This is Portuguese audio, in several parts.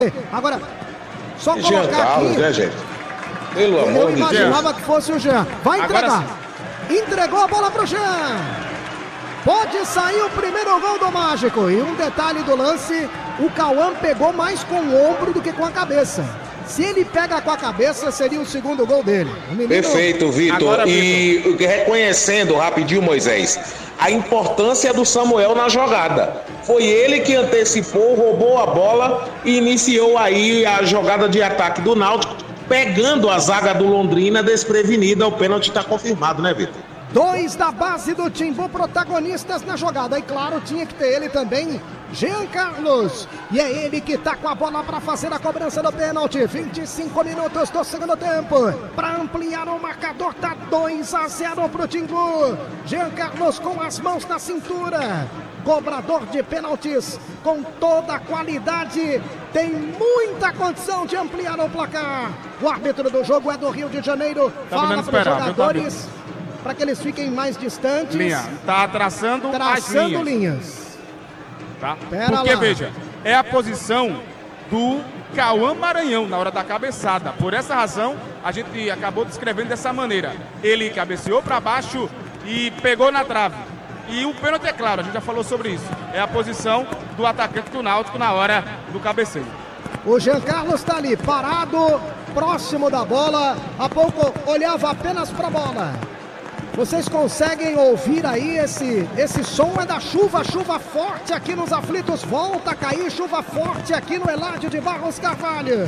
Agora, só Jean colocar Carlos, aqui... né, gente? Pelo amor de Deus. Eu imaginava que fosse o Jean. Vai entregar. Entregou a bola pro Jean. Pode sair o primeiro gol do Mágico. E um detalhe do lance, o Cauã pegou mais com o ombro do que com a cabeça. Se ele pega com a cabeça, seria o segundo gol dele. Perfeito, Vitor. E reconhecendo rapidinho, Moisés, a importância do Samuel na jogada. Foi ele que antecipou, roubou a bola e iniciou aí a jogada de ataque do Náutico, pegando a zaga do Londrina desprevenida. O pênalti está confirmado, né, Vitor? 2 da base do Timbu, protagonistas na jogada. E claro, tinha que ter ele também, Jean Carlos. E é ele que tá com a bola para fazer a cobrança do pênalti. 25 minutos do segundo tempo. Para ampliar o marcador, tá 2-0 pro Timbu. Jean Carlos com as mãos na cintura. Cobrador de pênaltis com toda a qualidade. Tem muita condição de ampliar o placar. O árbitro do jogo é do Rio de Janeiro. Fala para os jogadores, para que eles fiquem mais distantes. Linha, tá traçando as linhas. Tá? Porque, veja, é a posição do Cauã Maranhão na hora da cabeçada. Por essa razão, a gente acabou descrevendo dessa maneira. Ele cabeceou para baixo e pegou na trave. E o pênalti, é claro, a gente já falou sobre isso. É a posição do atacante do Náutico na hora do cabeceio. O Jean Carlos está ali, parado, próximo da bola. Há pouco olhava apenas para a bola. Vocês conseguem ouvir aí esse som? É da chuva forte aqui nos aflitos. Volta a cair chuva forte aqui no Eládio de Barros Carvalho.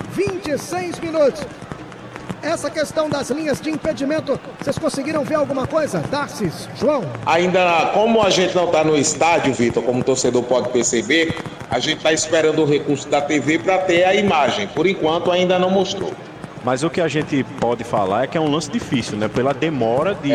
26 minutos. Essa questão das linhas de impedimento, vocês conseguiram ver alguma coisa? Tarsis, João? Ainda, como a gente não está no estádio, Vitor, como o torcedor pode perceber, a gente está esperando o recurso da TV para ter a imagem. Por enquanto, ainda não mostrou. Mas o que a gente pode falar é que é um lance difícil, né? Pela demora de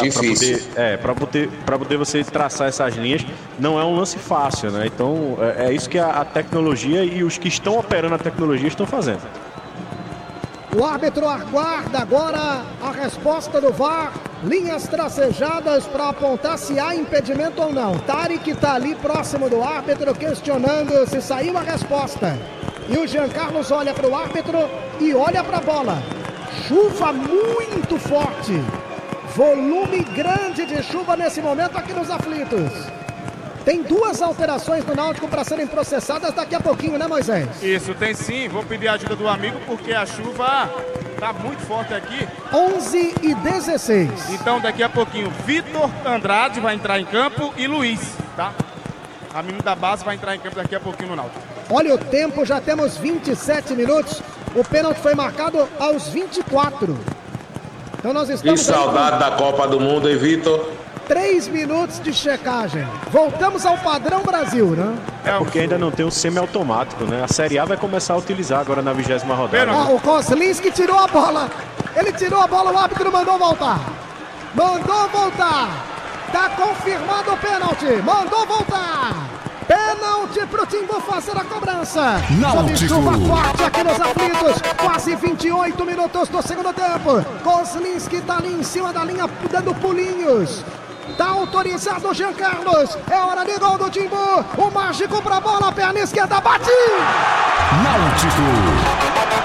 para poder você traçar essas linhas, não é um lance fácil, né? Então é isso que a tecnologia e os que estão operando a tecnologia estão fazendo. O árbitro aguarda agora a resposta do VAR. Linhas tracejadas para apontar se há impedimento ou não. Tarek está ali próximo do árbitro questionando se saiu a resposta. E o Jean Carlos olha para o árbitro e olha para a bola. Chuva muito forte. Volume grande de chuva nesse momento aqui nos aflitos. Tem 2 alterações do Náutico para serem processadas daqui a pouquinho, né, Moisés? Isso, tem sim. Vou pedir a ajuda do amigo porque a chuva tá muito forte aqui. 11:16. Então, daqui a pouquinho, Vitor Andrade vai entrar em campo e Luiz, tá? A menina da base vai entrar em campo daqui a pouquinho no Náutico. Olha o tempo, já temos 27 minutos. O pênalti foi marcado aos 24. Então nós estamos... Que saudade da Copa do Mundo, hein, Vitor? 3 minutos de checagem. Voltamos ao padrão Brasil, né? É porque ainda não tem o semiautomático, né? A Série A vai começar a utilizar agora na 20ª rodada. O Kozlinski tirou a bola. Ele tirou a bola, o árbitro mandou voltar. Mandou voltar. Tá confirmado o pênalti. Mandou voltar. Pênalti pro Timbu fazer a cobrança. Sob chuva forte aqui nos aflitos. Quase 28 minutos do segundo tempo. Kozlinski tá ali em cima da linha dando pulinhos. Tá autorizado o Jean Carlos. É hora de gol do Timbu. O Mágico pra bola, perna esquerda, bate! Náutico.